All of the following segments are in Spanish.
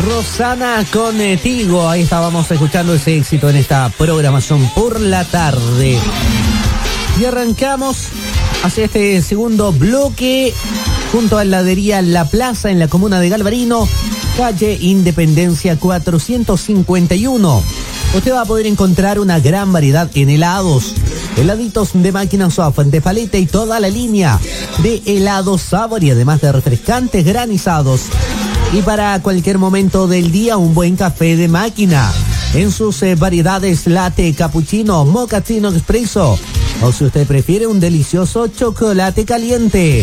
Rosana contigo. Ahí estábamos escuchando ese éxito en esta programación por la tarde. Y arrancamos hacia este segundo bloque junto a heladería La Plaza en la comuna de Galvarino, calle Independencia 451. Usted va a poder encontrar una gran variedad en helados, heladitos de máquina soft, de paleta y toda la línea de helados sabor y además de refrescantes granizados. Y para cualquier momento del día, un buen café de máquina en sus variedades latte, cappuccino, mochaccino expreso, o si usted prefiere un delicioso chocolate caliente.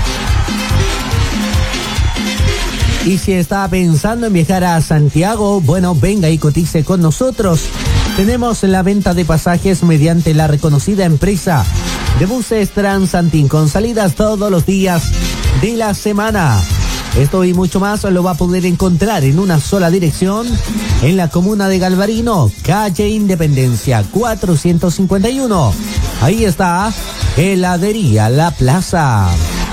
Y si está pensando en viajar a Santiago, bueno, venga y cotice con nosotros. Tenemos la venta de pasajes mediante la reconocida empresa de buses Transantin con salidas todos los días de la semana. Esto y mucho más lo va a poder encontrar en una sola dirección en la comuna de Galvarino, calle Independencia 451. Ahí está Heladería La Plaza.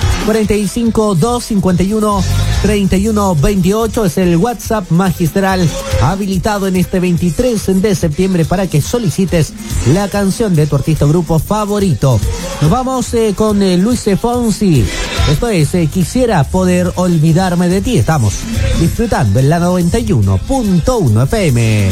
45-251-3128 es el WhatsApp magistral habilitado en este 23 de septiembre para que solicites la canción de tu artista o grupo favorito. Nos vamos con Luis Fonsi. Esto es Quisiera Poder Olvidarme de Ti. Estamos disfrutando en la 91.1 FM.